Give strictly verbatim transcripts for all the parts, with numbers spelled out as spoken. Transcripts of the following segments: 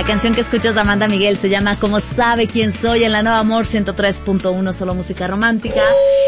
canción que escuchas de Amanda Miguel se llama Como sabe quién soy en la Nueva Amor ciento tres punto uno, solo música romántica.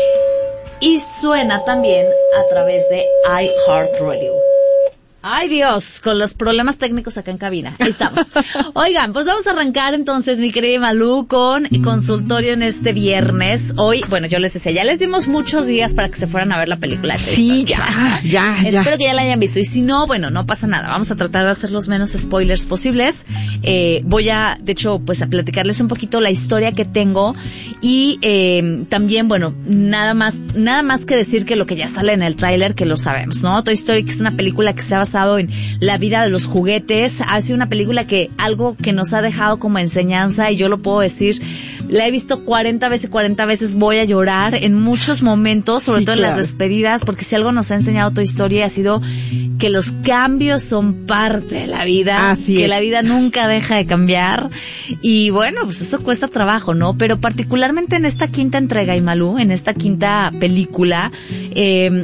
Y suena también a través de iHeartRadio. Ay Dios, con los problemas técnicos acá en cabina. Ahí estamos. Oigan, pues vamos a arrancar entonces, mi querida Malú, con consultorio en este viernes. Hoy, bueno, yo les decía, ya les dimos muchos días para que se fueran a ver la película. Sí, ya, ya, ya. Espero que ya la hayan visto. Y si no, bueno, no pasa nada. Vamos a tratar de hacer los menos spoilers posibles. Eh, voy a, de hecho, pues a platicarles un poquito la historia que tengo. Y eh, también, bueno, nada más, nada más que decir que lo que ya sale en el tráiler, que lo sabemos, ¿no? Toy Story, que es una película que se ha basado en la vida de los juguetes, ha sido una película que algo que nos ha dejado como enseñanza, y yo lo puedo decir, la he visto cuarenta veces, cuarenta veces voy a llorar en muchos momentos, sobre sí, todo claro. en las despedidas, porque si algo nos ha enseñado Toy Story ha sido que los cambios son parte de la vida, Así que es. La vida nunca deja de cambiar, y bueno, pues eso cuesta trabajo, ¿no? Pero particularmente en esta quinta entrega, Imalú, en esta quinta película, eh,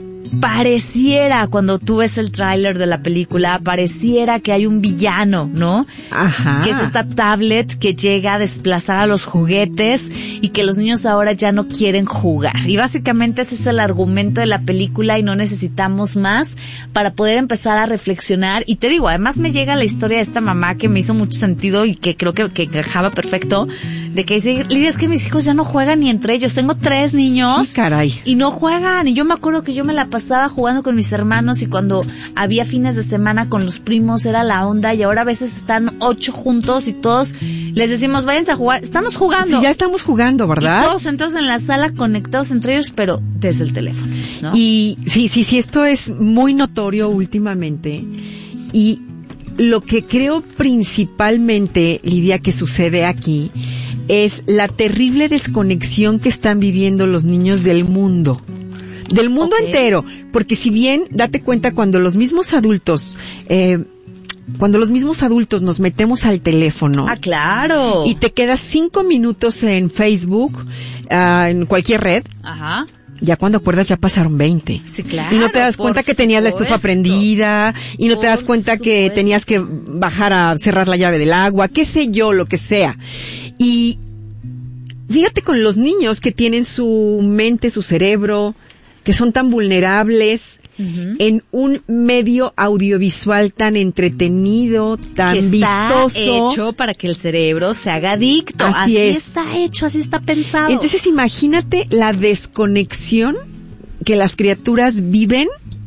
pareciera, cuando tú ves el tráiler de la película, pareciera que hay un villano, ¿no? Ajá. Que es esta tablet que llega a desplazar a los juguetes y que los niños ahora ya no quieren jugar. Y básicamente ese es el argumento de la película, y no necesitamos más para poder empezar a reflexionar. Y te digo, además me llega la historia de esta mamá que me hizo mucho sentido y que creo que, que encajaba perfecto, de que dice, Lidia, es que mis hijos ya no juegan ni entre ellos. Tengo tres niños. Sí, caray. Y no juegan. Y yo me acuerdo que yo me la pasaba estaba jugando con mis hermanos, y cuando había fines de semana con los primos era la onda, y ahora a veces están ocho juntos y todos les decimos, váyanse a jugar. Estamos jugando. Sí, ya estamos jugando, ¿verdad? Y todos entonces en la sala conectados entre ellos, pero desde el teléfono, ¿no? Y sí, sí, sí, esto es muy notorio últimamente. Y lo que creo principalmente, Lidia, que sucede aquí es la terrible desconexión que están viviendo los niños del mundo. Del mundo okay. entero, porque si bien, date cuenta, cuando los mismos adultos, eh, cuando los mismos adultos nos metemos al teléfono. Ah, claro. Y te quedas cinco minutos en Facebook, uh, en cualquier red. Ajá. Ya cuando acuerdas ya pasaron veinte. Sí, claro. Y no te das cuenta que tenías la estufa prendida, y no te das cuenta que tenías que bajar a cerrar la llave del agua, qué sé yo, lo que sea. Y fíjate con los niños que tienen su mente, su cerebro, que son tan vulnerables uh-huh. en un medio audiovisual tan entretenido, tan que está vistoso. Hecho para que el cerebro se haga adicto. Así, así es. está hecho, así está pensado. Entonces imagínate la desconexión que las criaturas viven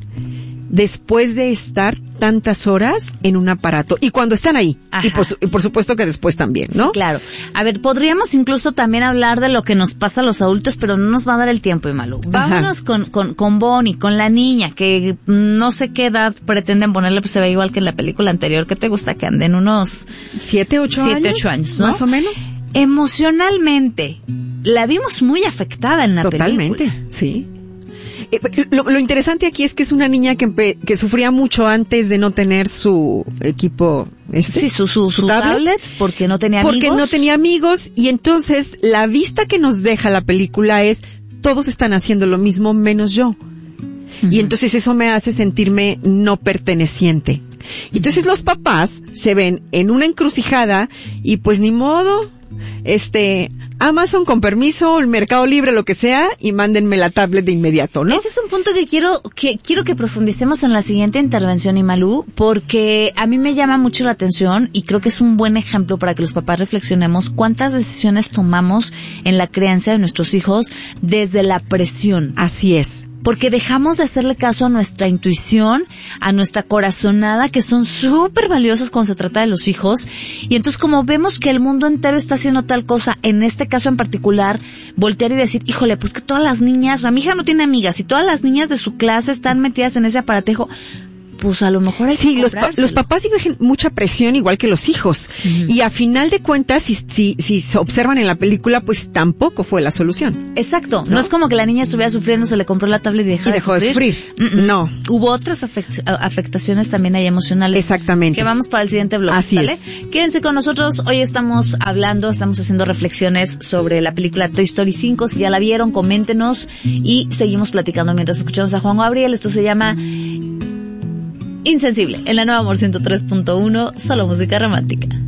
después de estar tantas horas en un aparato, y cuando están ahí, y por, y por supuesto que después también, ¿no? Sí, claro. A ver, podríamos incluso también hablar de lo que nos pasa a los adultos, pero no nos va a dar el tiempo, Imalú. Vámonos con, con, con Bonnie, con la niña, que no sé qué edad pretenden ponerle, pues se ve igual que en la película anterior. ¿Qué te gusta? Que anden unos siete, ocho años. Siete, ocho años, ¿no? Más o menos. Emocionalmente, la vimos muy afectada en la Totalmente, película. Totalmente, sí. Lo, lo interesante aquí es que es una niña que, empe- que sufría mucho antes de no tener su equipo, este, sí, su, su, su, su tablet, tablet, porque no tenía porque amigos. no tenía amigos, y entonces la vista que nos deja la película es, todos están haciendo lo mismo menos yo. Uh-huh. Y entonces eso me hace sentirme no perteneciente. Y entonces los papás se ven en una encrucijada, y pues ni modo, este, Amazon con permiso, el Mercado Libre, lo que sea, y mándenme la tablet de inmediato, ¿no? Ese es un punto que quiero que quiero que profundicemos en la siguiente intervención, Imalú, porque a mí me llama mucho la atención, y creo que es un buen ejemplo para que los papás reflexionemos cuántas decisiones tomamos en la crianza de nuestros hijos desde la presión. Así es. Porque dejamos de hacerle caso a nuestra intuición, a nuestra corazonada, que son súper valiosas cuando se trata de los hijos. Y entonces, como vemos que el mundo entero está haciendo tal cosa, en este caso en particular, voltear y decir, híjole, pues que todas las niñas, o mi hija no tiene amigas, y todas las niñas de su clase están metidas en ese aparatejo, pues a lo mejor hay sí, que los, pa- los papás viven mucha presión igual que los hijos. Uh-huh. Y a final de cuentas, si, si, si se observan en la película, pues tampoco fue la solución. Exacto. No, no es como que la niña estuviera sufriendo, se le compró la tablet y dejó, y dejó de sufrir. De sufrir. Mm-mm. No. Hubo otras afect- afectaciones también ahí emocionales. Exactamente. Que vamos para el siguiente bloque. Así ¿vale? es. Quédense con nosotros. Hoy estamos hablando, estamos haciendo reflexiones sobre la película Toy Story cinco. Si ya la vieron, coméntenos y seguimos platicando mientras escuchamos a Juan Gabriel. Esto se llama Insensible, en la Nueva Amor ciento tres punto uno, solo música romántica.